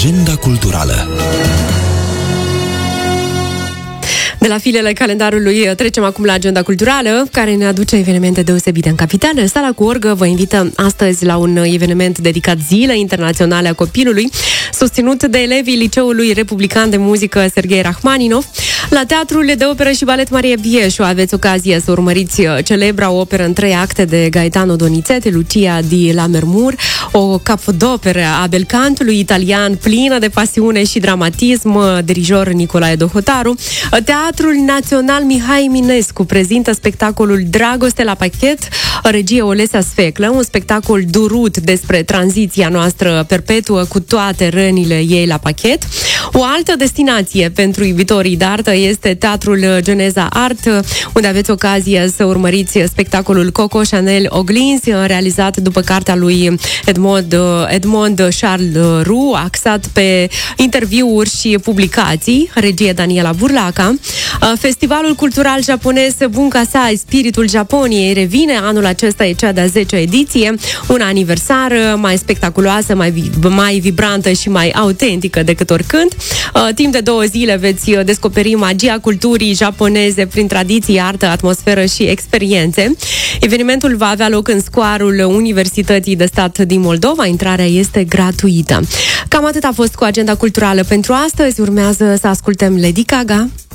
Agenda culturală. De la filele calendarului trecem acum la agenda culturală, care ne aduce evenimente deosebite în capitală. Sala cu Orgă vă invită astăzi la un eveniment dedicat Zilei Internaționale a Copilului, susținut de elevii Liceului Republican de Muzică Serghei Rachmaninov. La Teatrul de Operă și Balet Maria Bieșu aveți ocazia să urmăriți celebra operă în 3 acte de Gaetano Donizetti, Lucia di Lammermoor, o capodoperă a belcantului italian plină de pasiune și dramatism, dirijor Nicolae Dohotaru. Teatrul Național Mihai Eminescu prezintă spectacolul Dragoste la pachet, regie Olesea Sfeclă, un spectacol durut despre tranziția noastră perpetuă cu toate rănile ei la pachet. O altă destinație pentru iubitorii de artă este Teatrul Geneza Art, unde aveți ocazia să urmăriți spectacolul Coco Chanel Oglinzi, realizat după cartea lui Edmond Charles Roux, axat pe interviuri și publicații, regie Daniela Burlaca. Festivalul cultural japonez Bunkasai, Spiritul Japoniei, revine. Anul acesta e cea de-a 10-a ediție, una aniversară mai spectaculoasă, mai vibrantă și mai autentică decât oricând. Timp de 2 zile veți descoperi magia culturii japoneze prin tradiții, artă, atmosferă și experiențe. Evenimentul va avea loc în scoarul Universității de Stat din Moldova. Intrarea este gratuită. Cam atât a fost cu agenda culturală pentru astăzi. Urmează să ascultăm Lady Gaga.